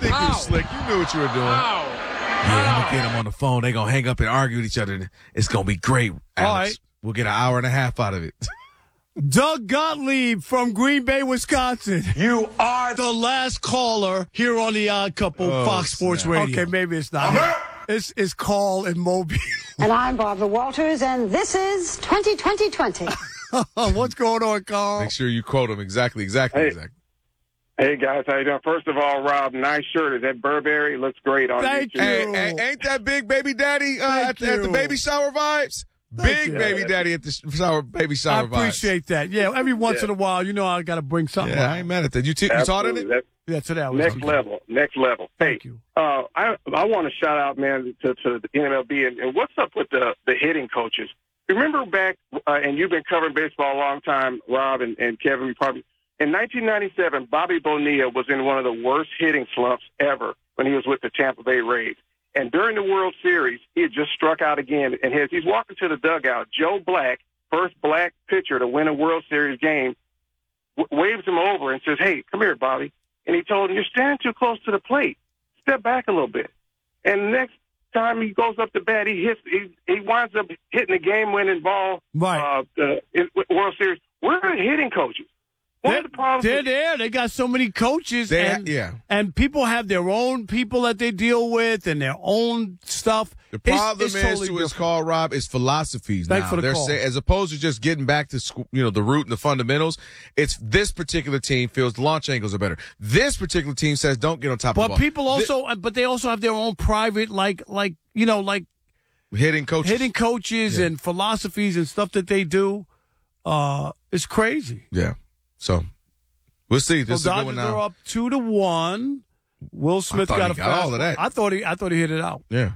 think you were slick. You knew what you were doing. Yeah, I'm going to get them on the phone. They're going to hang up and argue with each other. It's going to be great, Alex. All right. We'll get an hour and a half out of it. Doug Gottlieb from Green Bay, Wisconsin. You are the last caller here on the Odd Couple, Fox Sports Radio. Okay, maybe it's not. It's Carl in Mobile. And I'm Barbara Walters, and this is 2020. What's going on, Carl? Make sure you quote them exactly. Hey, guys, how you doing? First of all, Rob, nice shirt. Is that Burberry? It looks great on Thank you. you. Hey, ain't that big baby daddy at the baby shower vibes? Big baby daddy at the baby shower vibes. I appreciate that. Yeah, every once in a while, I got to bring something. Yeah, I ain't mad at that. You taught in it? Yeah, today I was Next level. Thank Hey, you. I want to shout out, man, to the NMLB. And what's up with the hitting coaches? Remember back, and you've been covering baseball a long time, Rob and Kevin, you probably. In 1997, Bobby Bonilla was in one of the worst hitting slumps ever when he was with the Tampa Bay Rays. And during the World Series, he had just struck out again. And as he's walking to the dugout, Joe Black, first black pitcher to win a World Series game, waves him over and says, "Hey, come here, Bobby." And he told him, "You're standing too close to the plate. Step back a little bit." And the next time he goes up to bat, he winds up hitting the game-winning ball Right. in World Series. Where are the hitting coaches? One of the problems They're there. They got so many coaches, and people have their own people that they deal with and their own stuff. The problem it's is, totally to his different. call, Rob, is philosophies. Thanks now. for the They're call. as opposed to just getting back to the root and the fundamentals. It's this particular team feels the launch angles are better. This particular team says don't get on top of the But ball. people also, but they also have their own private, like hitting coaches, and philosophies and stuff that they do. It's crazy. Yeah. So we'll see. This is a good one Dodgers are now. up 2-1. Will Smith thought got he a got all of that. I thought he hit it out. Yeah.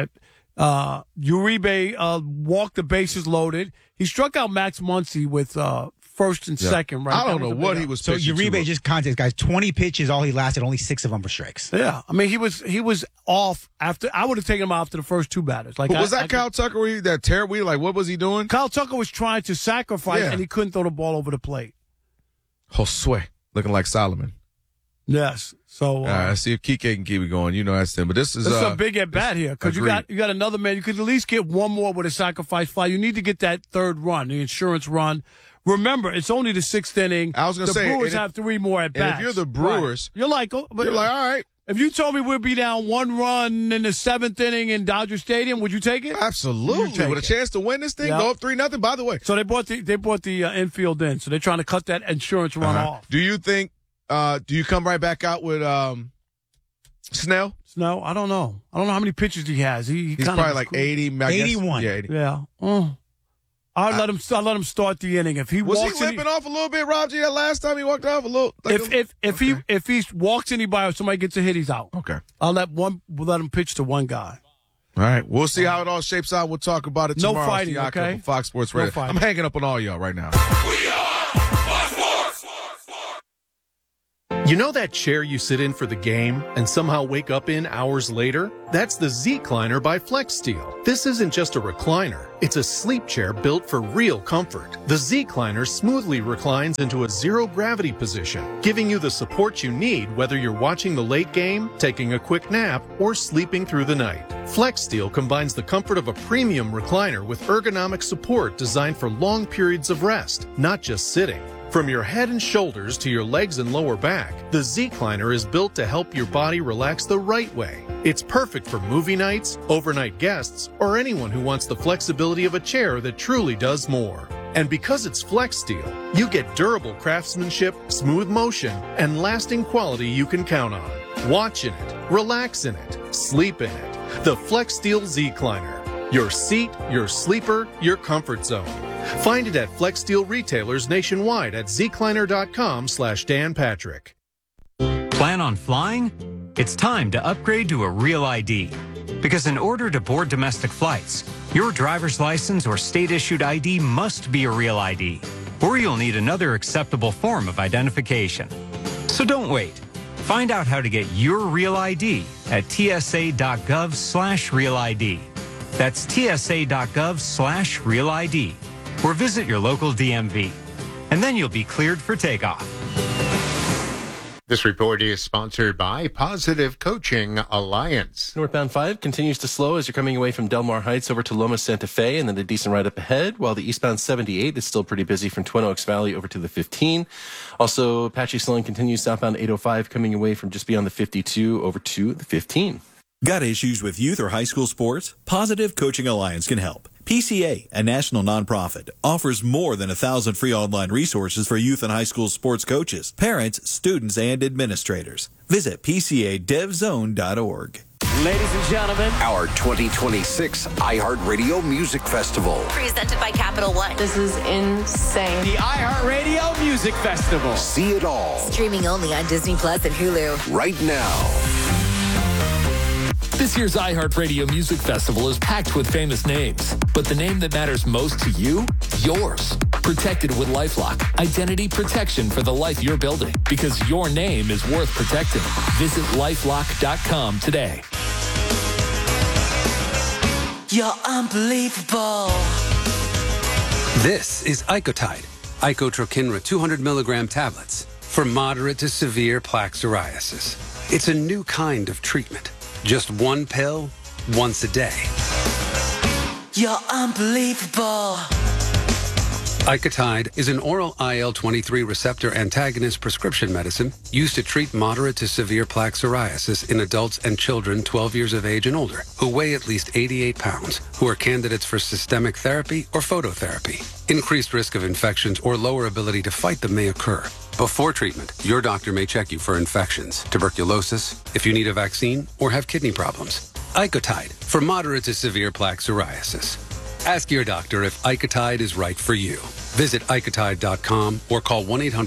Uribe walked the bases loaded. He struck out Max Muncy with first and second. Right. I don't know what he was. So Uribe, just context, guys. 20 pitches, all he lasted. Only 6 of them were strikes. Yeah, I mean he was off after. I would have taken him after the first 2 batters. Like, was that Kyle Tucker? That terrible? Like, what was he doing? Kyle Tucker was trying to sacrifice, Yeah. and he couldn't throw the ball over the plate. Josue looking like Solomon. Yes. So All right, let's see if Kike can keep it going. That's them. But this is a big at bat here because you got another man. You could at least get one more with a sacrifice fly. You need to get that third run, the insurance run. Remember, it's only the 6th inning. I was going to say the Brewers have 3 more at bats. And if you're the Brewers, right. You're like, all right. If you told me we'd be down 1 run in the 7th inning in Dodger Stadium, would you take it? Absolutely, with a chance to win this thing, go up 3-0. By the way, so they brought the infield in, so they're trying to cut that insurance run off. Do you think? Do you come right back out with Snell? Snell, I don't know. I don't know how many pitches he has. He's probably like 80, 81. Yeah, 80. Yeah. I'll let him start the inning. If he was walks he limping off a little bit, Rob G? That last time he walked off a little. If he walks anybody or somebody gets a hit, he's out. Okay. We'll let him pitch to one guy. All right. We'll see how it all shapes out. We'll talk about it tomorrow. No fighting, okay? Fox Sports Radio. No I'm hanging up on all y'all right now. We are Fox Sports. You know that chair you sit in for the game and somehow wake up in hours later? That's the Z-Cliner by FlexSteel. This isn't just a recliner. It's a sleep chair built for real comfort. The Z-Cliner smoothly reclines into a zero-gravity position, giving you the support you need whether you're watching the late game, taking a quick nap, or sleeping through the night. FlexSteel combines the comfort of a premium recliner with ergonomic support designed for long periods of rest, not just sitting. From your head and shoulders to your legs and lower back, the Z-Cliner is built to help your body relax the right way. It's perfect for movie nights, overnight guests, or anyone who wants the flexibility of a chair that truly does more. And because it's FlexSteel, you get durable craftsmanship, smooth motion, and lasting quality you can count on. Watch in it, relax in it, sleep in it. The FlexSteel Z-Cliner. Your seat, your sleeper, your comfort zone. Find it at FlexSteel retailers nationwide at zcliner.com/Dan Patrick. Plan on flying? It's time to upgrade to a Real ID. Because in order to board domestic flights, your driver's license or state-issued ID must be a Real ID, or you'll need another acceptable form of identification. So don't wait. Find out how to get your Real ID at tsa.gov/Real ID. That's tsa.gov/Real ID. Or visit your local DMV. And then you'll be cleared for takeoff. This report is sponsored by Positive Coaching Alliance. Northbound 5 continues to slow as you're coming away from Del Mar Heights over to Loma Santa Fe, and then a decent ride up ahead, while the eastbound 78 is still pretty busy from Twin Oaks Valley over to the 15. Also, patchy slowing continues southbound 805 coming away from just beyond the 52 over to the 15. Got issues with youth or high school sports? Positive Coaching Alliance can help. PCA, a national nonprofit, offers more than 1,000 free online resources for youth and high school sports coaches, parents, students, and administrators. Visit PCADevZone.org. Ladies and gentlemen, our 2026 iHeartRadio Music Festival. Presented by Capital One. This is insane. The iHeartRadio Music Festival. See it all. Streaming only on Disney Plus and Hulu. Right now. This year's iHeartRadio Music Festival is packed with famous names, but the name that matters most to you, yours. Protected with LifeLock, identity protection for the life you're building, because your name is worth protecting. Visit LifeLock.com today. You're unbelievable. This is Icotide, Icotrokinra 200 milligram tablets for moderate to severe plaque psoriasis. It's a new kind of treatment. Just one pill, once a day. You're unbelievable. Icotide is an oral IL-23 receptor antagonist prescription medicine used to treat moderate to severe plaque psoriasis in adults and children 12 years of age and older who weigh at least 88 pounds, who are candidates for systemic therapy or phototherapy. Increased risk of infections or lower ability to fight them may occur. Before treatment, your doctor may check you for infections, tuberculosis, if you need a vaccine, or have kidney problems. Icotide for moderate to severe plaque psoriasis. Ask your doctor if Icotide is right for you. Visit Icotide.com or call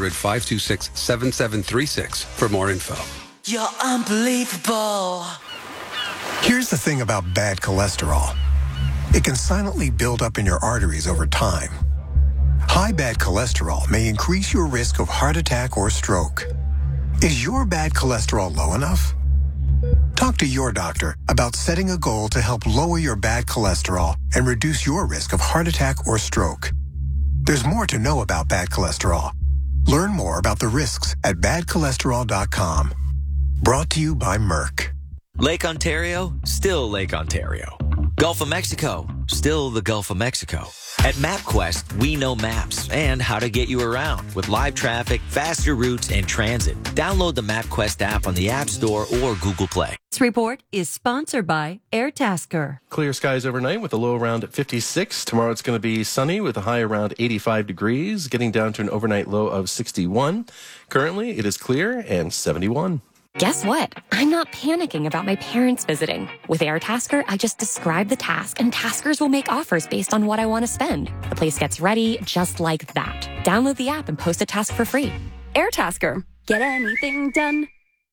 1-800-526-7736 for more info. You're unbelievable. Here's the thing about bad cholesterol. It can silently build up in your arteries over time. High bad cholesterol may increase your risk of heart attack or stroke. Is your bad cholesterol low enough? Talk to your doctor about setting a goal to help lower your bad cholesterol and reduce your risk of heart attack or stroke. There's more to know about bad cholesterol. Learn more about the risks at badcholesterol.com. Brought to you by Merck. Lake Ontario, still Lake Ontario. Gulf of Mexico, still the Gulf of Mexico. At MapQuest, we know maps and how to get you around with live traffic, faster routes, and transit. Download the MapQuest app on the App Store or Google Play. This report is sponsored by Airtasker. Clear skies overnight with a low around 56. Tomorrow it's going to be sunny with a high around 85 degrees, getting down to an overnight low of 61. Currently, it is clear and 71. Guess what? I'm not panicking about my parents visiting. With Airtasker, I just describe the task, and taskers will make offers based on what I want to spend. The place gets ready just like that. Download the app and post a task for free. Airtasker. Get anything done.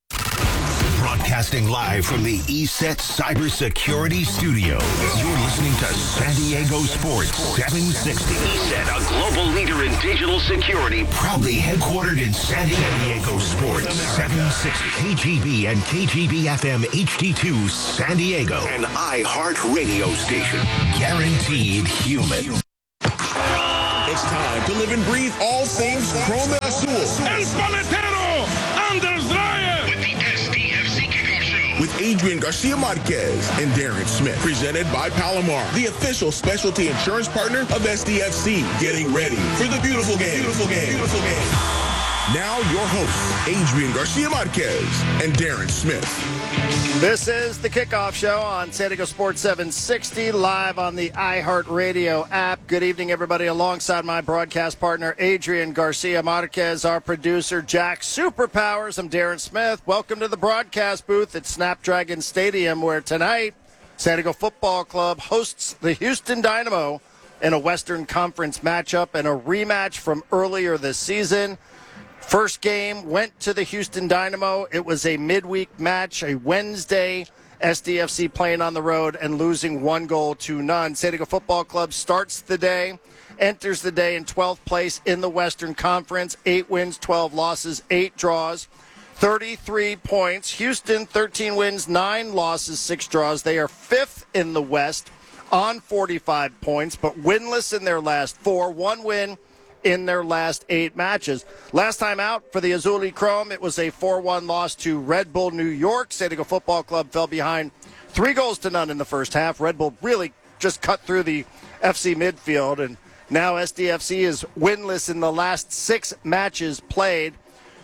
Broadcasting live from the ESET Cybersecurity Studios. You're listening to San Diego Sports 760. ESET, a global leader in digital security, proudly headquartered in San Diego Sports 760. KGB and KGB FM HD2 San Diego. An iHeart radio station. Guaranteed human. It's time to live and breathe all things Chrome Azul. El Paletero, Anders Dreyer. With the SDFC Kickoff Show. With Adrian Garcia Marquez and Darren Smith. Presented by Palomar, the official specialty insurance partner of SDFC. Getting ready for the beautiful game. Beautiful game. Beautiful game. Now your hosts, Adrian Garcia Marquez and Darren Smith. This is the Kickoff Show on San Diego Sports 760, live on the iHeartRadio app. Good evening, everybody. Alongside my broadcast partner, Adrian Garcia Marquez, our producer, Jack Superpowers. I'm Darren Smith. Welcome to the broadcast booth at Snapdragon Stadium, where tonight, San Diego Football Club hosts the Houston Dynamo in a Western Conference matchup and a rematch from earlier this season. First game went to the Houston Dynamo. It was a midweek match, a Wednesday. SDFC playing on the road and losing 1-0. San Diego Football Club starts the day, enters the day in 12th place in the Western Conference. 8 wins, 12 losses, 8 draws, 33 points. Houston, 13 wins, 9 losses, 6 draws. They are 5th in the West on 45 points, but winless in their last 4. 1 win in their last 8 matches. Last time out for the Azzurri Chrome, it was a 4-1 loss to Red Bull New York. San Diego Football Club fell behind 3-0 in the first half. Red Bull really just cut through the FC midfield, and now SDFC is winless in the last 6 matches played.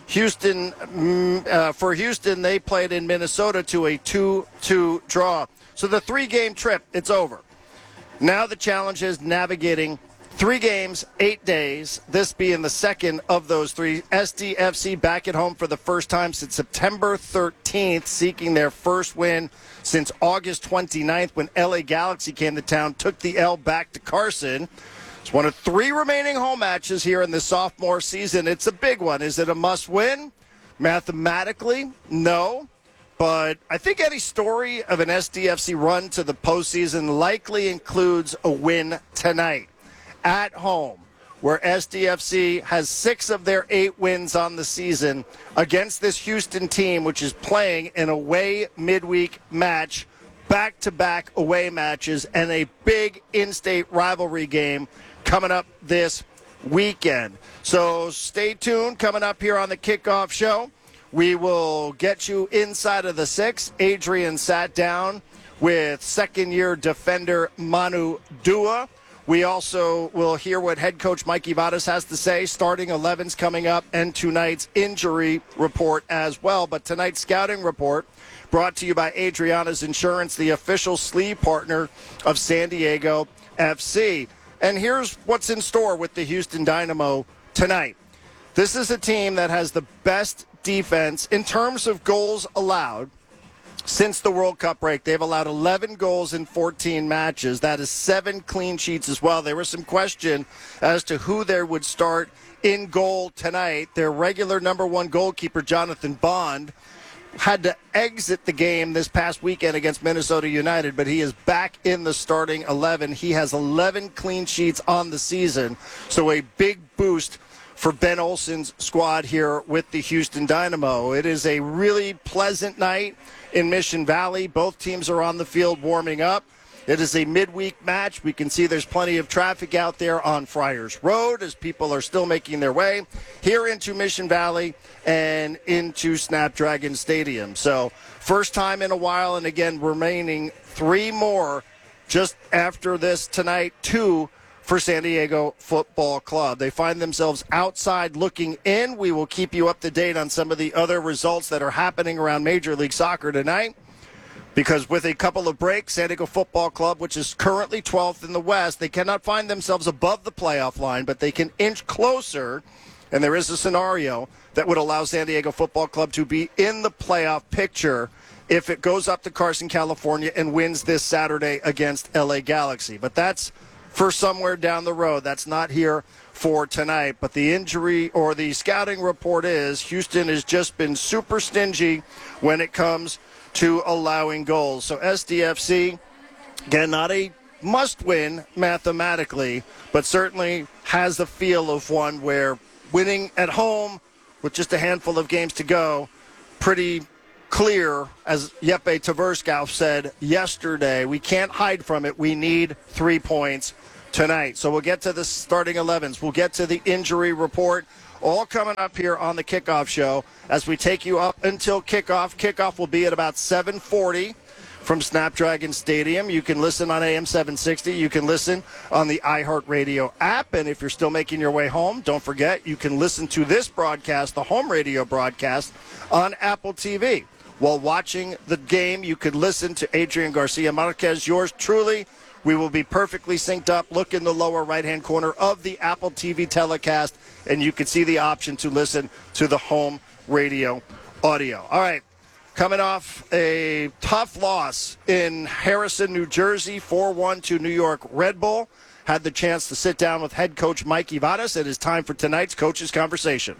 For Houston, they played in Minnesota to a 2-2 draw. So the 3-game trip, it's over. Now the challenge is navigating 3 games, 8 days, this being the second of those 3. SDFC back at home for the first time since September 13th, seeking their first win since August 29th when LA Galaxy came to town, took the L back to Carson. It's one of 3 remaining home matches here in the sophomore season. It's a big one. Is it a must-win? Mathematically, no. But I think any story of an SDFC run to the postseason likely includes a win tonight at home, where SDFC has 6 of their 8 wins on the season against this Houston team, which is playing an away midweek match, back-to-back away matches, and a big in-state rivalry game coming up this weekend. So stay tuned. Coming up here on the kickoff show, we will get you inside of the 6. Adrian sat down with second-year defender Manu Dua. We also will hear what head coach Mike Ivadas has to say. Starting 11's coming up, and tonight's injury report as well. But tonight's scouting report brought to you by Adriana's Insurance, the official sleeve partner of San Diego FC. And here's what's in store with the Houston Dynamo tonight. This is a team that has the best defense in terms of goals allowed since the World Cup break. They've allowed 11 goals in 14 matches. That is 7 clean sheets as well. There was some question as to who there would start in goal tonight. Their regular number 1 goalkeeper, Jonathan Bond, had to exit the game this past weekend against Minnesota United, but he is back in the starting 11. He has 11 clean sheets on the season, so a big boost for Ben Olsen's squad here with the Houston Dynamo. It is a really pleasant night in Mission Valley. Both teams are on the field warming up. It is a midweek match. We can see there's plenty of traffic out there on Friars Road as people are still making their way here into Mission Valley and into Snapdragon Stadium. So first time in a while, and again, remaining 3 more just after this tonight, 2 for San Diego Football Club. They find themselves outside looking in. We will keep you up to date on some of the other results that are happening around Major League Soccer tonight, because with a couple of breaks, San Diego Football Club, which is currently 12th in the West, they cannot find themselves above the playoff line, but they can inch closer, and there is a scenario that would allow San Diego Football Club to be in the playoff picture if it goes up to Carson, California, and wins this Saturday against LA Galaxy. But that's for somewhere down the road. That's not here for tonight. But the injury or the scouting report is Houston has just been super stingy when it comes to allowing goals. So SDFC, again, not a must-win mathematically, but certainly has the feel of one where winning at home with just a handful of games to go, pretty clear, as Jeppe Tverskov said yesterday. We can't hide from it. We need 3 points tonight. So we'll get to the starting 11s. We'll get to the injury report. All coming up here on the kickoff show as we take you up until kickoff. Kickoff will be at about 7:40 from Snapdragon Stadium. You can listen on AM 760. You can listen on the iHeartRadio app. And if you're still making your way home, don't forget you can listen to this broadcast, the home radio broadcast, on Apple TV. While watching the game, you could listen to Adrian Garcia Marquez, yours truly. We will be perfectly synced up. Look in the lower right-hand corner of the Apple TV telecast, and you can see the option to listen to the home radio audio. All right, coming off a tough loss in Harrison, New Jersey, 4-1 to New York Red Bull. Had the chance to sit down with head coach Mike Ivadas. It is time for tonight's Coach's Conversation.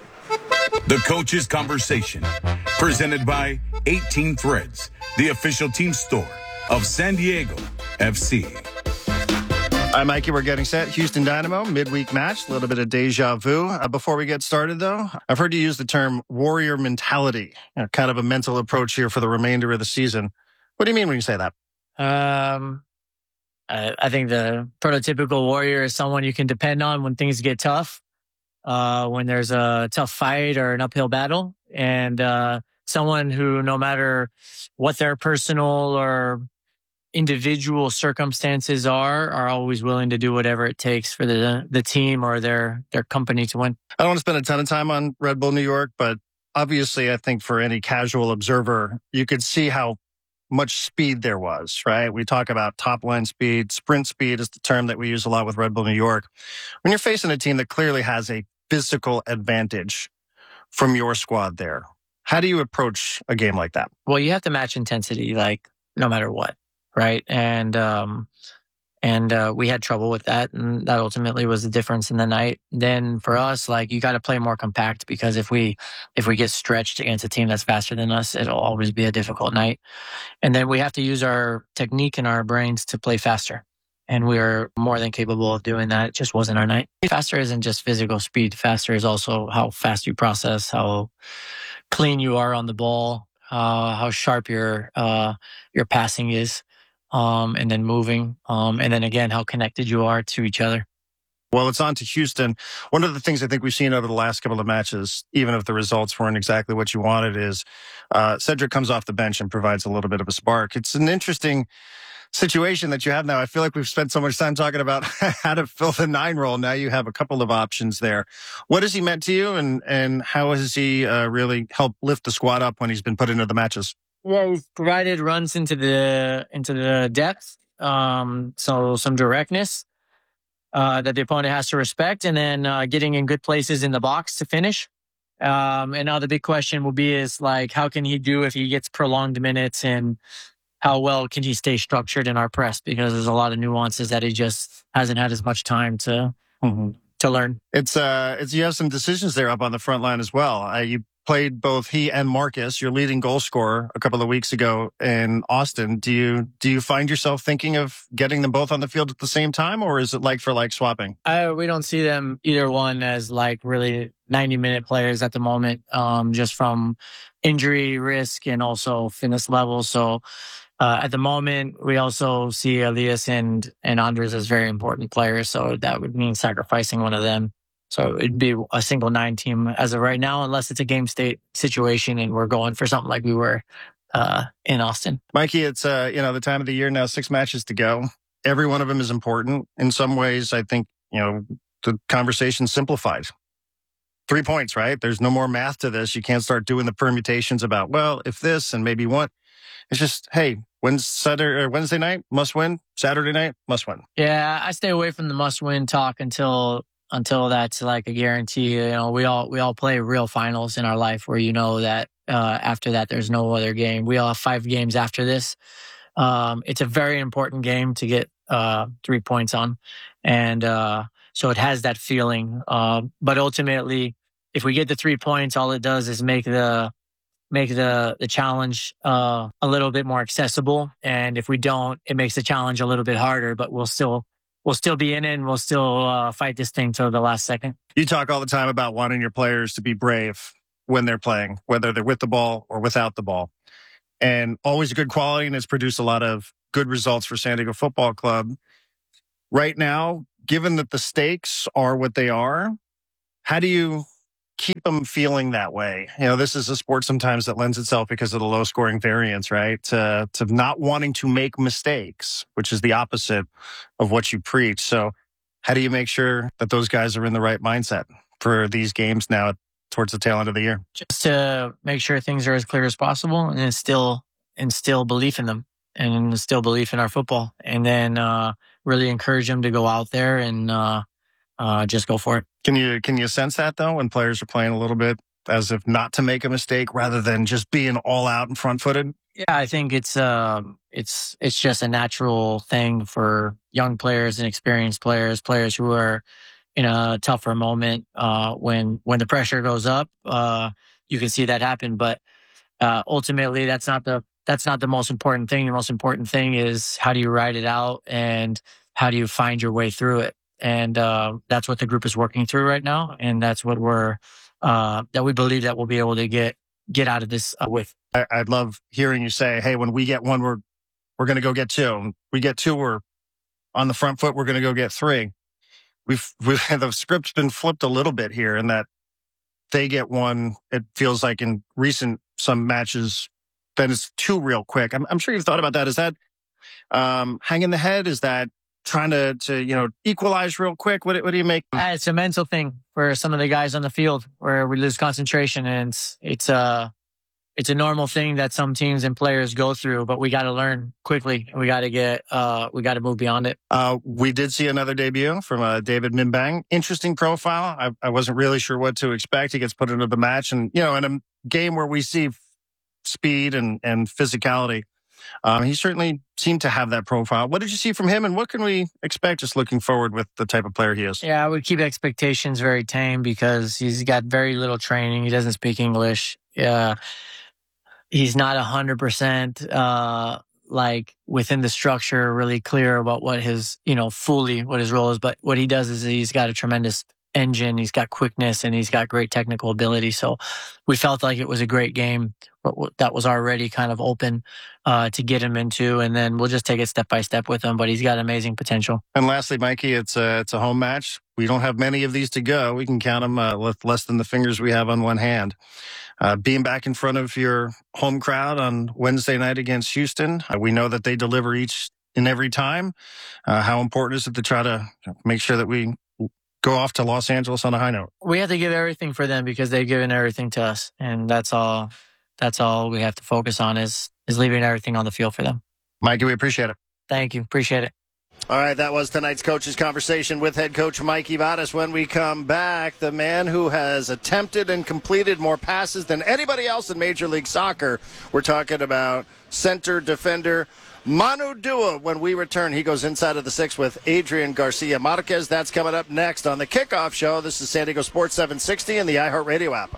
The Coach's Conversation, presented by 18 Threads, the official team store of San Diego FC. All right, Mikey, we're getting set. Houston Dynamo, midweek match, a little bit of deja vu. Before we get started, though, I've heard you use the term warrior mentality, kind of a mental approach here for the remainder of the season. What do you mean when you say that? I I think the prototypical warrior is someone you can depend on when things get tough, when there's a tough fight or an uphill battle, and someone who, no matter what their personal or individual circumstances are always willing to do whatever it takes for the team or their company to win. I don't want to spend a ton of time on Red Bull New York, but obviously I think for any casual observer, you could see how much speed there was, right? We talk about top line speed. Sprint speed is the term that we use a lot with Red Bull New York. When you're facing a team that clearly has a physical advantage from your squad there, how do you approach a game like that? Well, you have to match intensity, like no matter what, right? And we had trouble with that, and that ultimately was the difference in the night. Then for us, like, you got to play more compact, because if we get stretched against a team that's faster than us, it'll always be a difficult night. And then we have to use our technique and our brains to play faster. And we are more than capable of doing that. It just wasn't our night. Faster isn't just physical speed. Faster is also how fast you process, how clean you are on the ball, how sharp your passing is. And then moving, and then again, how connected you are to each other. Well, it's on to Houston. One of the things I think we've seen over the last couple of matches, even if the results weren't exactly what you wanted, is Cedric comes off the bench and provides a little bit of a spark. It's an interesting situation that you have now. I feel like we've spent so much time talking about how to fill the 9 role. Now you have a couple of options there. What has he meant to you, and how has he really helped lift the squad up when he's been put into the matches? Yeah, we've provided runs into the depth, so some directness that the opponent has to respect, and then getting in good places in the box to finish. And now the big question will be is, like, how can he do if he gets prolonged minutes, and how well can he stay structured in our press? Because there's a lot of nuances that he just hasn't had as much time to learn. It's you have some decisions there up on the front line as well. You played both he and Marcus, your leading goal scorer, a couple of weeks ago in Austin. Do you find yourself thinking of getting them both on the field at the same time, or is it like for like swapping? We don't see them either one as like really 90-minute players at the moment, just from injury risk and also fitness levels. So at the moment, we also see Elias and Andres as very important players. So that would mean sacrificing one of them. So it'd be a single 9 team as of right now, unless it's a game state situation and we're going for something like we were in Austin. Mikey, it's the time of the year now, 6 matches to go. Every one of them is important. In some ways, I think, the conversation's simplified. 3 points, right? There's no more math to this. You can't start doing the permutations about, well, if this and maybe what. It's just, hey, Wednesday night, must win. Saturday night, must win. Yeah, I stay away from the must win talk until that's like a guarantee. We all play real finals in our life where that after that there's no other game. We all have 5 games after this. It's a very important game to get 3 points on, and so it has that feeling. But ultimately, if we get the 3 points, all it does is make the challenge a little bit more accessible. And if we don't, it makes the challenge a little bit harder. But we'll still be in it, and we'll still fight this thing till the last second. You talk all the time about wanting your players to be brave when they're playing, whether they're with the ball or without the ball. And always a good quality, and it's produced a lot of good results for San Diego Football Club. Right now, given that the stakes are what they are, how do you keep them feeling that way? This is a sport sometimes that lends itself, because of the low scoring variance, right? To not wanting to make mistakes, which is the opposite of what you preach. So how do you make sure that those guys are in the right mindset for these games now towards the tail end of the year? Just to make sure things are as clear as possible, and instill belief in them, and instill belief in our football, and then really encourage them to go out there and just go for it. Can you sense that, though, when players are playing a little bit as if not to make a mistake rather than just being all out and front-footed? Yeah, I think it's just a natural thing for young players and experienced players who are in a tougher moment. When the pressure goes up, you can see that happen. But ultimately, that's not the most important thing. The most important thing is, how do you ride it out, and how do you find your way through it? And that's what the group is working through right now, and that's what that we believe that we'll be able to get out of this with. I'd love hearing you say, "Hey, when we get one, we're going to go get 2. We get 2, we're on the front foot. We're going to go get 3. The script's been flipped a little bit here in that they get 1. It feels like in some matches, then it's 2 real quick. I'm sure you've thought about that. Is that hanging the head? Is that trying to equalize real quick? What do you make? It's a mental thing for some of the guys on the field where we lose concentration, and it's a normal thing that some teams and players go through, but we got to learn quickly. We got to move beyond it. We did see another debut from David Mimbang. Interesting profile. I wasn't really sure what to expect. He gets put into the match, and in a game where we see speed and physicality, he certainly seemed to have that profile. What did you see from him, and what can we expect just looking forward with the type of player he is? Yeah, I would keep expectations very tame because he's got very little training. He doesn't speak English. He's not 100% like within the structure, really clear about what his what his role is. But what he does is he's got a tremendous engine. He's got quickness and he's got great technical ability. So we felt like it was a great game that was already kind of open to get him into, and then we'll just take it step by step with him. But he's got amazing potential. And lastly, Mikey, it's a home match. We don't have many of these to go. We can count them with less than the fingers we have on one hand. Being back in front of your home crowd on Wednesday night against Houston, we know that they deliver each and every time. How important is it to try to make sure that we go off to Los Angeles on a high note? We have to give everything for them because they've given everything to us, and that's all we have to focus on is leaving everything on the field for them. Mikey, we appreciate it. Thank you. Appreciate it. All right, that was tonight's coach's conversation with head coach Mikey Vadas. When we come back, the man who has attempted and completed more passes than anybody else in Major League Soccer. We're talking about center defender Manu Dua. When we return, he goes inside of the 6 with Adrian Garcia Marquez. That's coming up next on the Kickoff Show. This is San Diego Sports 760 and the iHeartRadio app.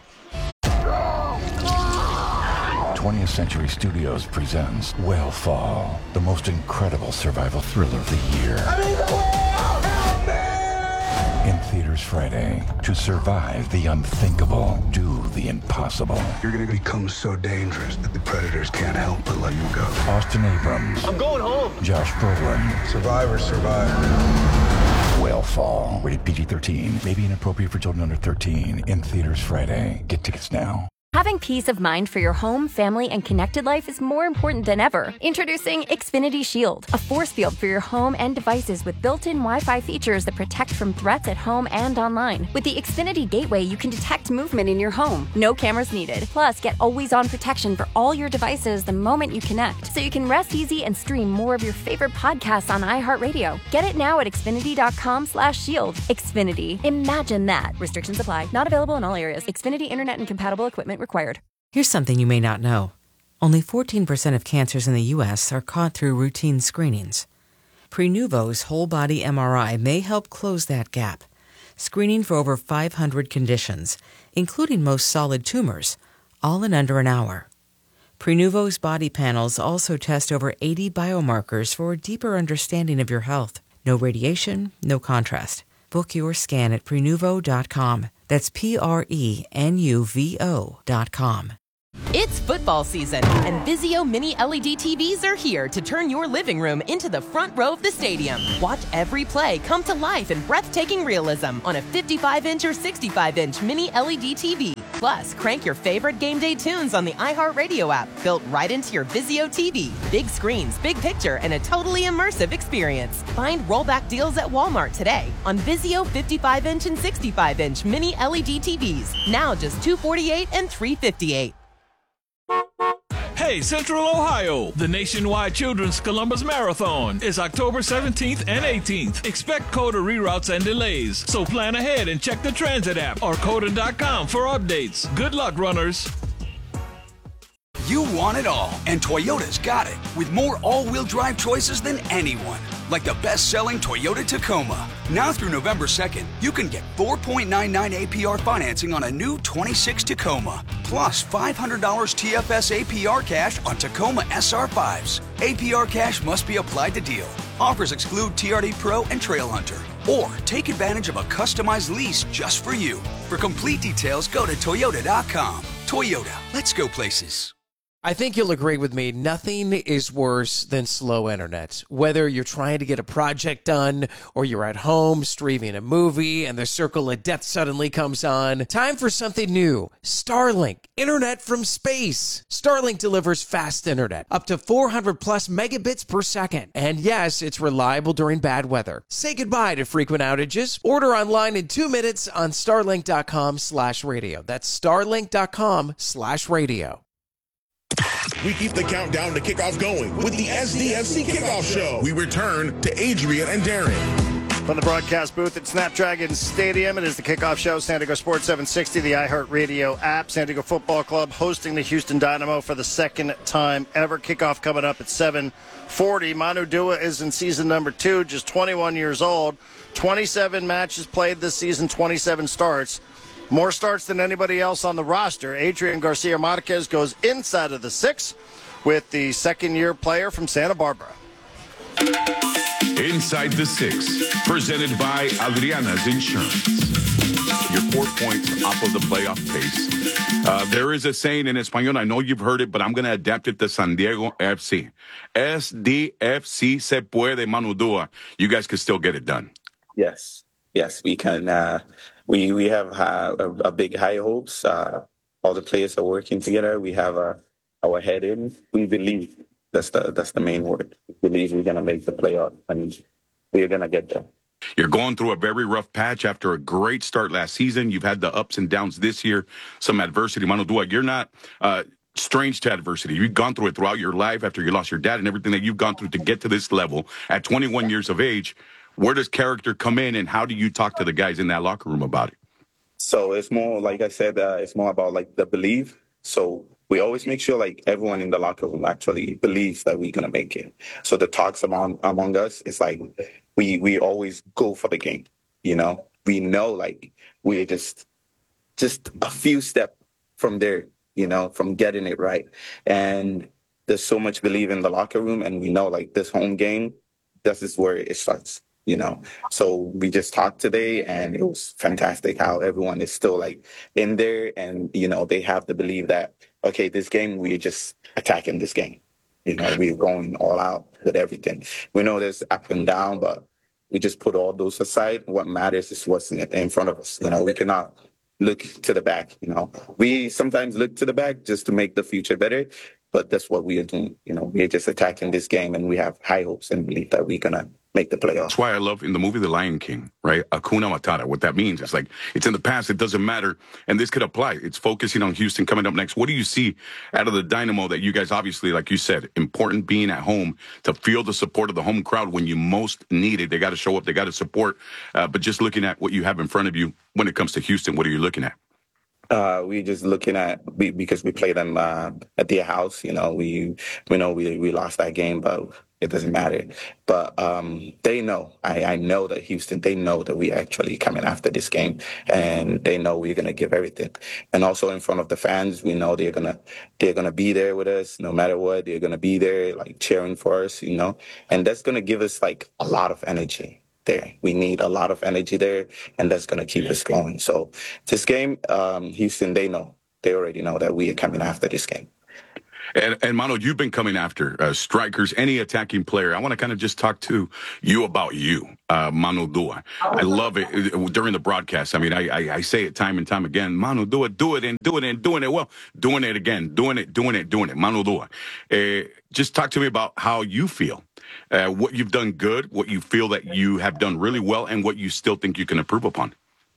20th Century Studios presents Whale Fall, the most incredible survival thriller of the year. In theaters Friday. To survive the unthinkable, do the impossible. You're going to become so dangerous that the predators can't help but let you go. Austin Abrams. I'm going home. Josh Brolin. Survivors survive. Whale Fall. Rated PG-13. May be inappropriate for children under 13. In theaters Friday. Get tickets now. Having peace of mind for your home, family, and connected life is more important than ever. Introducing Xfinity Shield, a force field for your home and devices with built-in Wi-Fi features that protect from threats at home and online. With the Xfinity Gateway, you can detect movement in your home. No cameras needed. Plus, get always-on protection for all your devices the moment you connect, so you can rest easy and stream more of your favorite podcasts on iHeartRadio. Get it now at Xfinity.com/shield. Xfinity. Imagine that. Restrictions apply. Not available in all areas. Xfinity Internet and compatible equipment required. Here's something you may not know. Only 14% of cancers in the U.S. are caught through routine screenings. Prenuvo's whole-body MRI may help close that gap, screening for over 500 conditions, including most solid tumors, all in under an hour. Prenuvo's body panels also test over 80 biomarkers for a deeper understanding of your health. No radiation, no contrast. Book your scan at Prenuvo.com. That's Prenuvo.com. It's football season, and Vizio Mini LED TVs are here to turn your living room into the front row of the stadium. Watch every play come to life in breathtaking realism on a 55-inch or 65-inch Mini LED TV. Plus, crank your favorite game day tunes on the iHeartRadio app, built right into your Vizio TV. Big screens, big picture, and a totally immersive experience. Find rollback deals at Walmart today on Vizio 55-inch and 65-inch Mini LED TVs. Now just $248 and $358. Hey, Central Ohio! The nationwide Children's Columbus Marathon is October 17th and 18th. Expect COTA reroutes and delays, so plan ahead and check the transit app or COTA.com for updates. Good luck, runners! You want it all, and Toyota's got it, with more all-wheel drive choices than anyone. Like the best-selling Toyota Tacoma. Now through November 2nd, you can get 4.99 APR financing on a new 26 Tacoma, plus $500 TFS APR cash on Tacoma SR5s. APR cash must be applied to deal. Offers exclude TRD Pro and Trail Hunter. Or take advantage of a customized lease just for you. For complete details, go to Toyota.com. Toyota, let's go places. I think you'll agree with me. Nothing is worse than slow internet. Whether you're trying to get a project done or you're at home streaming a movie and the circle of death suddenly comes on, time for something new. Starlink, internet from space. Starlink delivers fast internet, up to 400 plus megabits per second. And yes, it's reliable during bad weather. Say goodbye to frequent outages. Order online in 2 minutes on starlink.com/radio. That's starlink.com/radio. We keep the countdown to kickoff going with the SDFC Kickoff Show. We return to Adrian and Darren. From the broadcast booth at Snapdragon Stadium, it is the Kickoff Show, San Diego Sports 760, the iHeartRadio app. San Diego Football Club hosting the Houston Dynamo for the second time ever. Kickoff coming up at 7:40. Manu Dua is in season number 2, just 21 years old. 27 matches played this season, 27 starts. More starts than anybody else on the roster. Adrian Garcia Marquez goes inside of the 6 with the second-year player from Santa Barbara. Inside the 6, presented by Adriana's Insurance. You're 4 points off of the playoff pace. There is a saying in Espanol, I know you've heard it, but I'm going to adapt it to San Diego FC. SDFC se puede, Manu Dua. You guys could still get it done. Yes, we can. We have a big high hopes. All the players are working together. We have our head in. We believe. That's the main word. We believe we're going to make the playoff, and we're going to get there. You're going through a very rough patch after a great start last season. You've had the ups and downs this year, some adversity. Manu Dua, you're not strange to adversity. You've gone through it throughout your life after you lost your dad and everything that you've gone through to get to this level at 21 years of age. Where does character come in, and how do you talk to the guys in that locker room about it? So it's more, like I said, it's more about like the belief. So we always make sure like everyone in the locker room actually believes that we're going to make it. So the talks among us, it's like we always go for the game. You know, we know like we're just a few steps from there, you know, from getting it right. And there's so much belief in the locker room, and we know like this home game, this is where it starts. You know, so we just talked today, and it was fantastic how everyone is still like in there, and you know they have to believe that okay, this game we're just attacking this game. You know, we're going all out with everything. We know there's up and down, but we just put all those aside. What matters is what's in front of us. You know, we cannot look to the back. You know, we sometimes look to the back just to make the future better, but that's what we are doing. You know, we're just attacking this game, and we have high hopes and belief that we're gonna make the playoffs. That's why I love in the movie The Lion King, right? Hakuna Matata. What that means is like it's in the past, it doesn't matter, and this could apply. It's focusing on Houston coming up next. What do you see out of the Dynamo that you guys obviously, like you said, important being at home to feel the support of the home crowd when you most need it? They got to show up, they got to support. But just looking at what you have in front of you when it comes to Houston, what are you looking at? We're just looking at because we played them at their house. You know, we know we lost that game, but it doesn't matter. But they know. I know that Houston. They know that we actually coming after this game, and they know we're gonna give everything. And also in front of the fans, we know they're gonna be there with us no matter what. They're gonna be there like cheering for us. You know, and that's gonna give us like a lot of energy. There. We need a lot of energy there, and that's going to keep us going. So this game, Houston, they know. They already know that we are coming after this game. And Manu, you've been coming after strikers, any attacking player. I want to kind of just talk to you about you, Manu Dua. I love it during the broadcast. I mean, I say it time and time again. Manu Dua, do it and doing it well. Doing it again, doing it. Manu Dua. Just talk to me about how you feel. What you've done good, what you feel that you have done really well, and what you still think you can improve upon.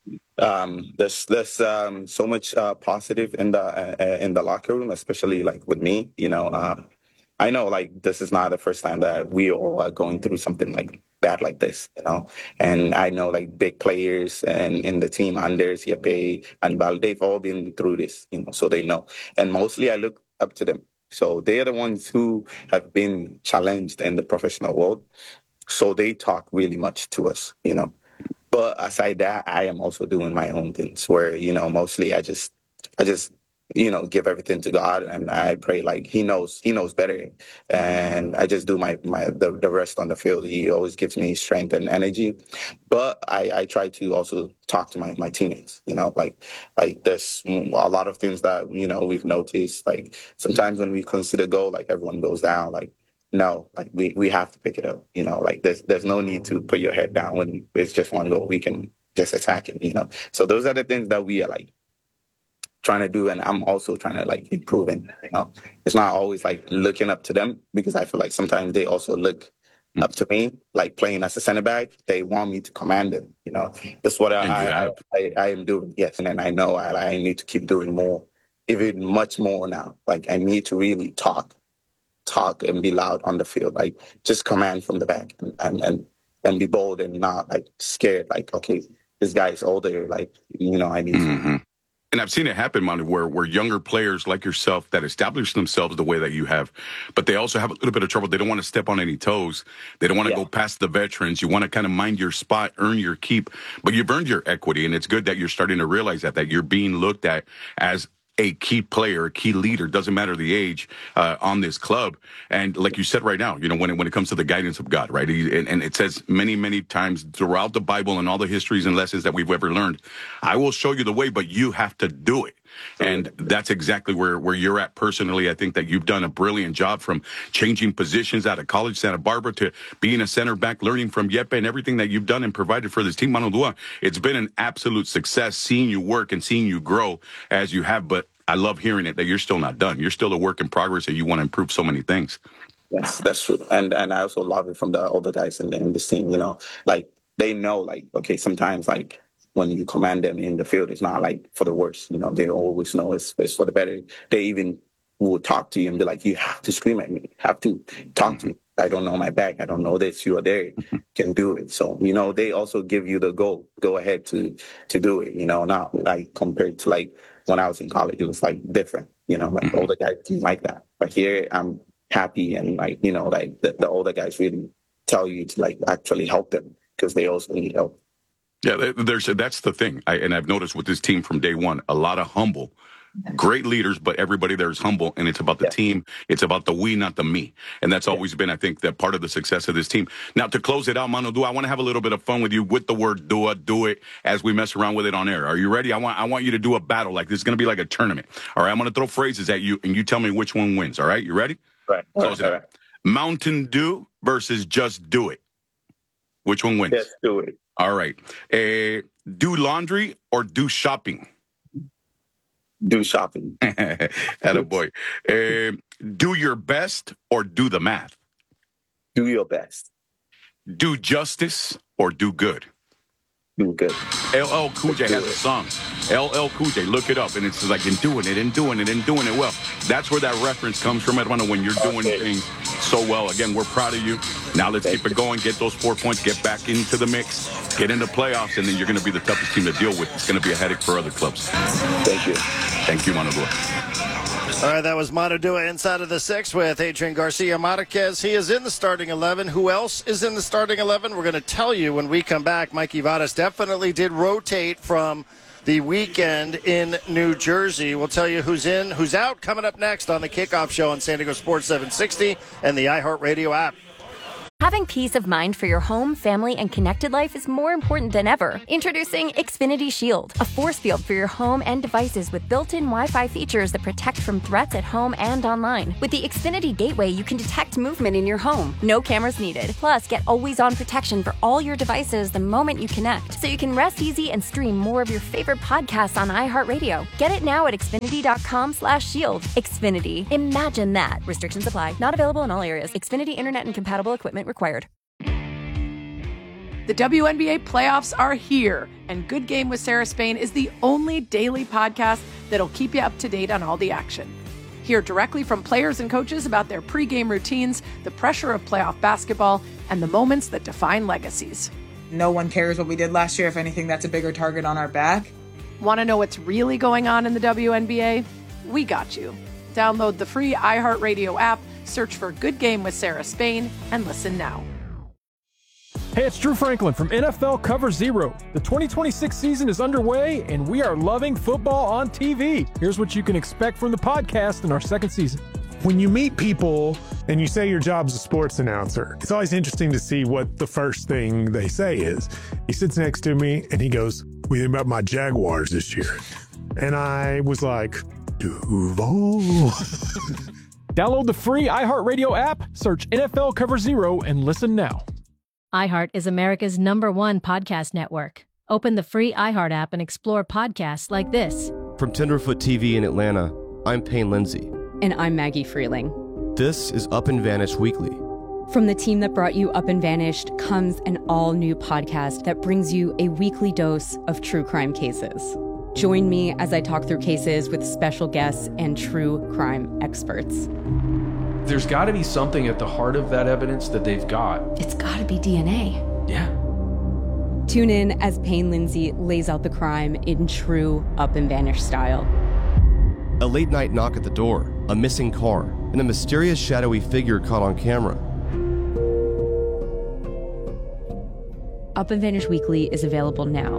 There's so much positive in the locker room, especially like with me. You know, I know like this is not the first time that we all are going through something like bad like this. You know, and I know like big players and in the team, Anders, Yepe, and Val, they've all been through this. You know, so they know. And mostly I look up to them. So they are the ones who have been challenged in the professional world. So they talk really much to us, you know. But aside that, I am also doing my own things where, you know, mostly I just give everything to God, and I pray like He knows better, and I just do the rest on the field. He always gives me strength and energy, but I try to also talk to my teammates. Like there's a lot of things that we've noticed. Like sometimes when we consider goal, like everyone goes down. Like no, like we have to pick it up. Like there's no need to put your head down when it's just one goal. We can just attack it. So those are the things that we are like trying to do, and I'm also trying to like improve in. It's not always like looking up to them, because I feel like sometimes they also look up to me, like playing as a center back. They want me to command them. That's what I am doing. Yes, and then I know I need to keep doing more, even much more now. Like I need to really talk and be loud on the field, like just command from the back and be bold and not like scared. Like, okay, this guy's older. Like, I need to. And I've seen it happen, Manu, where younger players like yourself that establish themselves the way that you have, but they also have a little bit of trouble. They don't want to step on any toes. They don't want to go past the veterans. You want to kind of mind your spot, earn your keep, but you've earned your equity. And it's good that you're starting to realize that you're being looked at as a key player, a key leader, doesn't matter the age, on this club. And like you said right now, when it comes to the guidance of God, right? And it says many, many times throughout the Bible and all the histories and lessons that we've ever learned, I will show you the way, but you have to do it. And that's exactly where you're at personally. I think that you've done a brilliant job, from changing positions out of college, Santa Barbara, to being a center back, learning from Yeppe, and everything that you've done and provided for this team, Manu Dua. It's been an absolute success seeing you work and seeing you grow as you have. But I love hearing it that you're still not done. You're still a work in progress, and you want to improve so many things. Yes, that's true. And I also love it from the older guys in this team, like they know, like, okay, sometimes like when you command them in the field, it's not like for the worst, they always know it's for the better. They even will talk to you and be like, you have to scream at me, you have to talk to me. I don't know my back. I don't know this. You are there, can do it. So, they also give you the go ahead to do it, not like compared to like when I was in college, it was like different, like older guys like that. But here I'm happy, and like, like the older guys really tell you to like actually help them, because they also need help. Yeah, that's the thing. I've noticed with this team from day one, a lot of humble, great leaders, but everybody there is humble, and it's about the team. It's about the we, not the me. And that's always been, I think, that part of the success of this team. Now, to close it out, Manu Dua, I want to have a little bit of fun with you with the word do it as we mess around with it on air. Are you ready? I want you to do a battle. Like this is going to be like a tournament. All right, I'm going to throw phrases at you, and you tell me which one wins. All right, you ready? Right. Close it out. Mountain Dew versus Just Do It. Which one wins? Just do it. All right. Do laundry or do shopping? Do shopping. Attaboy. Do your best or do the math? Do your best. Do justice or do good? Do good. LL Cool J has a song. LL Cool J, look it up, and it's like in doing it well. That's where that reference comes from, Edwin, when you're doing things so well. Again, we're proud of you. Now let's keep it going. Get those 4 points. Get back into the mix. Get into playoffs, and then you're going to be the toughest team to deal with. It's going to be a headache for other clubs. Thank you. Thank you, Manu Dua. All right, that was Manu Dua inside of the six with Adrian Garcia Marquez. He is in the starting 11. Who else is in the starting 11? We're going to tell you when we come back. Mikey Vadas definitely did rotate from the weekend in New Jersey. We'll tell you who's in, who's out, coming up next on the Kickoff Show on San Diego Sports 760 and the iHeartRadio app. Having peace of mind for your home, family, and connected life is more important than ever. Introducing Xfinity Shield, a force field for your home and devices with built-in Wi-Fi features that protect from threats at home and online. With the Xfinity Gateway, you can detect movement in your home. No cameras needed. Plus, get always-on protection for all your devices the moment you connect, so you can rest easy and stream more of your favorite podcasts on iHeartRadio. Get it now at Xfinity.com/shield. Xfinity. Imagine that. Restrictions apply. Not available in all areas. Xfinity Internet and compatible equipment required. The WNBA playoffs are here, and Good Game with Sarah Spain is the only daily podcast that'll keep you up to date on all the action. Hear directly from players and coaches about their pregame routines, the pressure of playoff basketball, and the moments that define legacies. No one cares what we did last year. If anything, that's a bigger target on our back. Want to know what's really going on in the WNBA? We got you. Download the free iHeartRadio app, search for Good Game with Sarah Spain, and listen now. Hey, it's Drew Franklin from NFL Cover Zero. The 2026 season is underway, and we are loving football on TV. Here's what you can expect from the podcast in our second season. When you meet people and you say your job's a sports announcer, it's always interesting to see what the first thing they say is. He sits next to me and he goes, "What do you think about my Jaguars this year?" And I was like, Duval. Download the free iHeartRadio app, search NFL Cover Zero, and listen now. iHeart is America's #1 podcast network. Open the free iHeart app and explore podcasts like this. From Tenderfoot TV in Atlanta, I'm Payne Lindsay. And I'm Maggie Freeling. This is Up and Vanished Weekly. From the team that brought you Up and Vanished comes an all-new podcast that brings you a weekly dose of true crime cases. Join me as I talk through cases with special guests and true crime experts. There's got to be something at the heart of that evidence that they've got. It's got to be DNA. Yeah. Tune in as Payne Lindsay lays out the crime in true Up and Vanished style. A late-night knock at the door, a missing car, and a mysterious shadowy figure caught on camera. Up and Vanished Weekly is available now.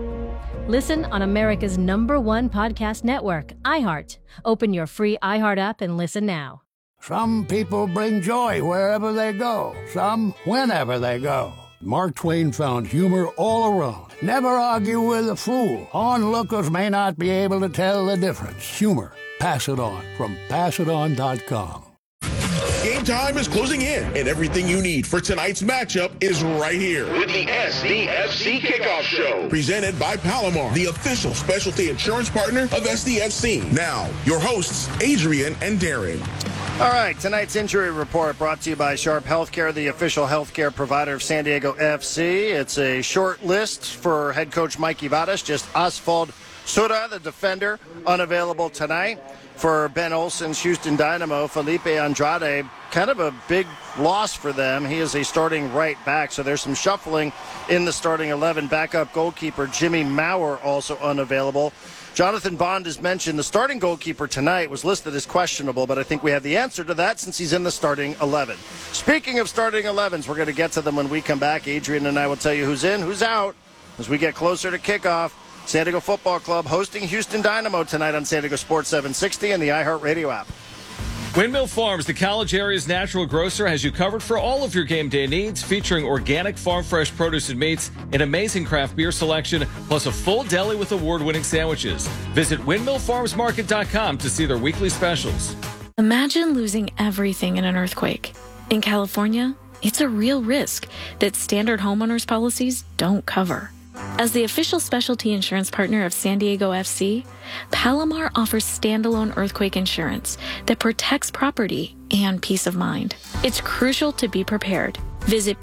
Listen on America's #1 podcast network, iHeart. Open your free iHeart app and listen now. Some people bring joy wherever they go, some whenever they go. Mark Twain found humor all around. Never argue with a fool. Onlookers may not be able to tell the difference. Humor. Pass it on from passiton.com. Game time is closing in, and everything you need for tonight's matchup is right here. With the SDFC Kickoff Show. Presented by Palomar, the official specialty insurance partner of SDFC. Now, your hosts, Adrian and Darren. All right, tonight's injury report brought to you by Sharp Healthcare, the official healthcare provider of San Diego FC. It's a short list for head coach Mike Ivadas, just Oswald Sura, the defender, unavailable tonight. For Ben Olsen's Houston Dynamo, Felipe Andrade, kind of a big loss for them. He is a starting right back, so there's some shuffling in the starting 11. Backup goalkeeper Jimmy Maurer also unavailable. Jonathan Bond is mentioned. The starting goalkeeper tonight was listed as questionable, but I think we have the answer to that since he's in the starting 11. Speaking of starting 11s, we're going to get to them when we come back. Adrian and I will tell you who's in, who's out as we get closer to kickoff. San Diego Football Club hosting Houston Dynamo tonight on San Diego Sports 760 and the iHeartRadio app. Windmill Farms, the college area's natural grocer, has you covered for all of your game day needs, featuring organic farm fresh produce and meats, an amazing craft beer selection, plus a full deli with award-winning sandwiches. Visit windmillfarmsmarket.com to see their weekly specials. Imagine losing everything in an earthquake. In California, it's a real risk that standard homeowners policies don't cover. As the official specialty insurance partner of San Diego FC, Palomar offers standalone earthquake insurance that protects property and peace of mind. It's crucial to be prepared. Visit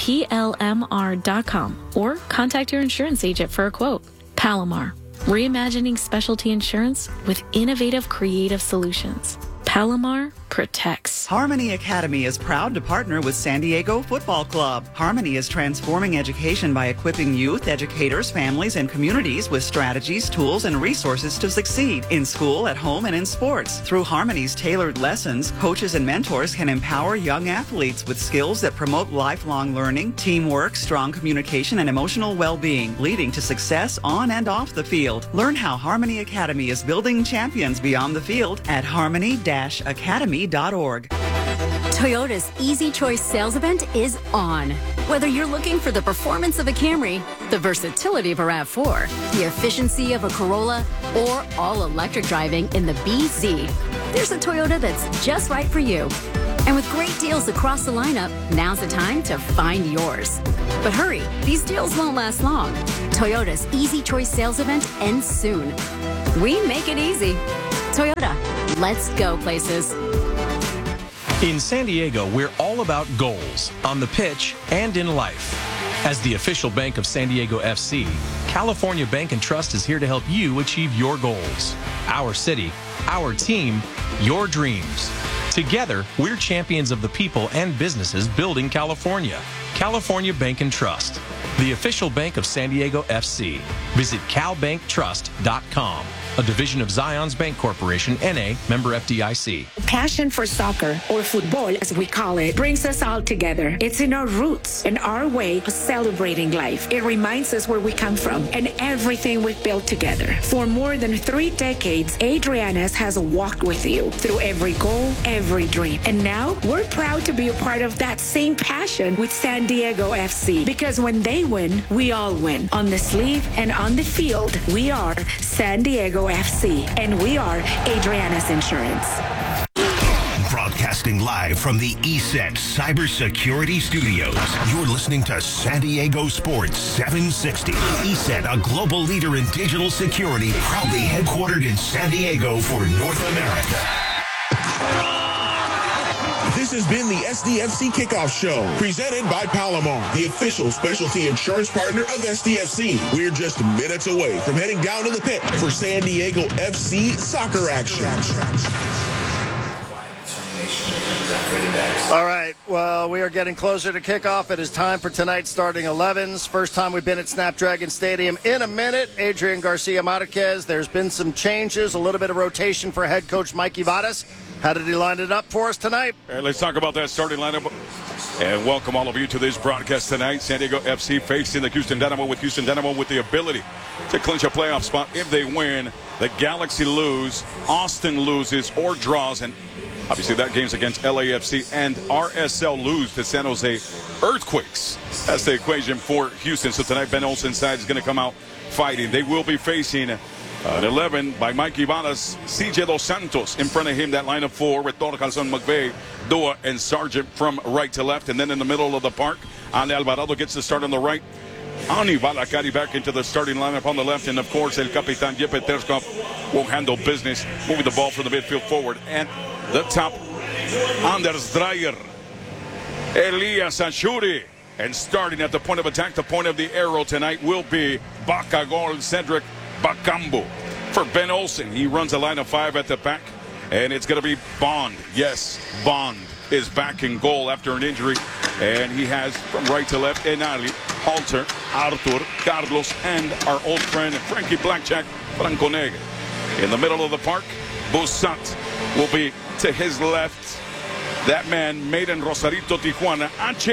PLMR.com or contact your insurance agent for a quote. Palomar, reimagining specialty insurance with innovative, creative solutions. Palomar protects. Harmony Academy is proud to partner with San Diego Football Club. Harmony is transforming education by equipping youth, educators, families, and communities with strategies, tools, and resources to succeed in school, at home, and in sports. Through Harmony's tailored lessons, coaches and mentors can empower young athletes with skills that promote lifelong learning, teamwork, strong communication, and emotional well-being, leading to success on and off the field. Learn how Harmony Academy is building champions beyond the field at harmony-academy.org. Toyota's Easy Choice sales event is on. Whether you're looking for the performance of a Camry, the versatility of a RAV4, the efficiency of a Corolla, or all-electric driving in the BZ, there's a Toyota that's just right for you. And with great deals across the lineup, now's the time to find yours. But hurry, these deals won't last long. Toyota's Easy Choice sales event ends soon. We make it easy. Toyota, let's go places. In San Diego, we're all about goals, on the pitch and in life. As the official bank of San Diego FC, California Bank & Trust is here to help you achieve your goals. Our city, our team, your dreams. Together, we're champions of the people and businesses building California. California Bank & Trust, the official bank of San Diego FC. Visit calbanktrust.com. a division of Zions Bank Corporation, N.A., member FDIC. Passion for soccer, or football as we call it, brings us all together. It's in our roots and our way of celebrating life. It reminds us where we come from and everything we've built together. For more than 3 decades, Adriana's has walked with you through every goal, every dream. And now we're proud to be a part of that same passion with San Diego FC, because when they win, we all win. On the sleeve and on the field, we are San Diego FC, and we are Adriana's Insurance. Broadcasting live from the ESET Cybersecurity Studios. You're listening to San Diego Sports 760. ESET, a global leader in digital security, proudly headquartered in San Diego for North America. This has been the SDFC Kickoff Show, presented by Palomar, the official specialty insurance partner of SDFC. We're just minutes away from heading down to the pit for San Diego FC soccer action. All right, well, we are getting closer to kickoff. It is time for tonight's starting 11s. First time we've been at Snapdragon Stadium in a minute. Adrian Garcia Marquez, there's been some changes, a little bit of rotation for head coach Mikey Vadas. How did he line it up for us tonight? Let's talk about that starting lineup. And welcome all of you to this broadcast tonight. San Diego FC facing the Houston Dynamo with the ability to clinch a playoff spot if they win. The Galaxy lose, Austin loses or draws, and obviously that game's against LAFC, and RSL lose to San Jose Earthquakes. That's the equation for Houston. So tonight Ben Olsen's side is going to come out fighting. They will be facing an 11 by Mikey Vadas, CJ Dos Santos in front of him. That line of 4 with Torres, McVeigh, Dua, and Sargent from right to left. And then in the middle of the park, Ale Alvarado gets the start on the right. Ani Balakari back into the starting lineup on the left. And, of course, El Capitan Jeppe Terskov will handle business, moving the ball from the midfield forward. And the top, Anders Dreyer, Elias Ashuri. And starting at the point of attack, the point of the arrow tonight will be Bacagol Cedric Bakambu. For Ben Olsen, he runs a line of 5 at the back, and it's going to be Bond. Yes, Bond is back in goal after an injury, and he has from right to left Enali, Halter, Arthur, Carlos, and our old friend Frankie Blackjack Franco Negre. In the middle of the park, Busat will be to his left. That man made in Rosarito, Tijuana,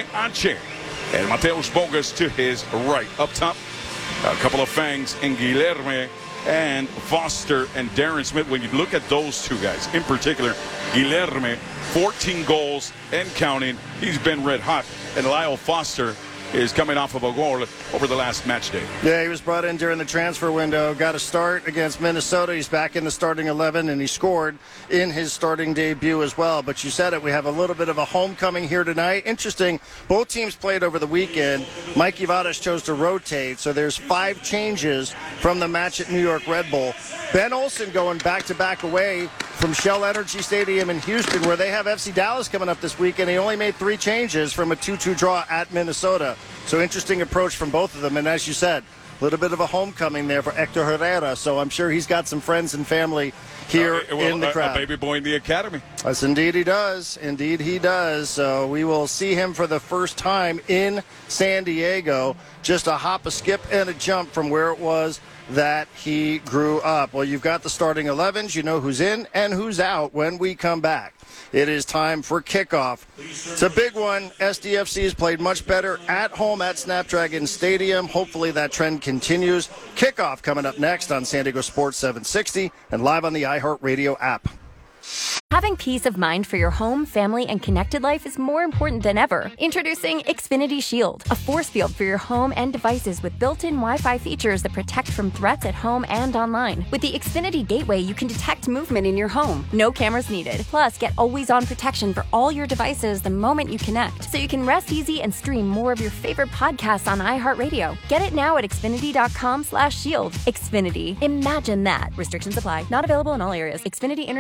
H. And Mateus Bogas to his right. Up top, a couple of fangs in Guilherme and Foster and Darren Smith. When you look at those two guys, in particular, Guilherme, 14 goals and counting. He's been red hot. And Lyle Foster is coming off of a goal over the last match day. Yeah, he was brought in during the transfer window, got a start against Minnesota. He's back in the starting 11, and he scored in his starting debut as well. But you said it, we have a little bit of a homecoming here tonight. Interesting, both teams played over the weekend. Mikey Vadas chose to rotate, so there's 5 changes from the match at New York Red Bull. Ben Olsen going back-to-back away from Shell Energy Stadium in Houston, where they have FC Dallas coming up this weekend. He only made 3 changes from a 2-2 draw at Minnesota. So interesting approach from both of them. And as you said, a little bit of a homecoming there for Hector Herrera. So I'm sure he's got some friends and family here in the crowd. A baby boy in the academy. Yes, indeed he does. Indeed he does. So we will see him for the first time in San Diego. Just a hop, a skip, and a jump from where it was that he grew up. Well, you've got the starting 11s. You know who's in and who's out when we come back. It is time for kickoff. It's a big one. SDFC has played much better at home at Snapdragon Stadium. Hopefully that trend continues. Kickoff coming up next on San Diego Sports 760 and live on the iHeartRadio app. Having peace of mind for your home, family, and connected life is more important than ever. Introducing Xfinity Shield, a force field for your home and devices with built-in Wi-Fi features that protect from threats at home and online. With the Xfinity Gateway, you can detect movement in your home. No cameras needed. Plus, get always-on protection for all your devices the moment you connect, so you can rest easy and stream more of your favorite podcasts on iHeartRadio. Get it now at Xfinity.com/shield. Xfinity. Imagine that. Restrictions apply. Not available in all areas. Xfinity Internet